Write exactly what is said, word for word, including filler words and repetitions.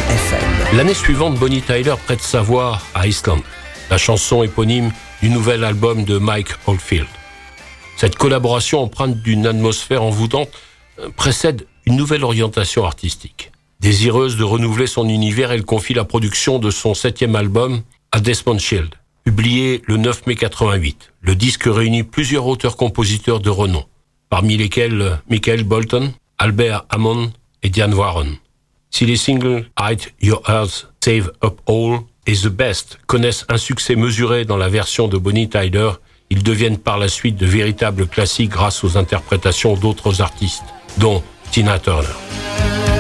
F M. L'année suivante, Bonnie Tyler prête sa voix à Iceland, la chanson éponyme du nouvel album de Mike Oldfield. Cette collaboration empreinte d'une atmosphère envoûtante précède une nouvelle orientation artistique. Désireuse de renouveler son univers, elle confie la production de son septième album à Desmond Child, publié le neuf mai quatre-vingt-huit. Le disque réunit plusieurs auteurs-compositeurs de renom, parmi lesquels Michael Bolton, Albert Hammond et Diane Warren. Si les singles Hide Your Heart, Save Up All et The Best connaissent un succès mesuré dans la version de Bonnie Tyler, ils deviennent par la suite de véritables classiques grâce aux interprétations d'autres artistes, dont Tina Turner.